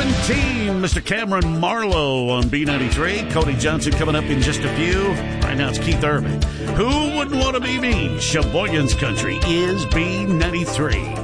17, Mr. Cameron Marlowe on B93. Cody Johnson coming up in just a few. Right now it's Keith Urban. Who wouldn't want to be me? Sheboygan's Country is B93.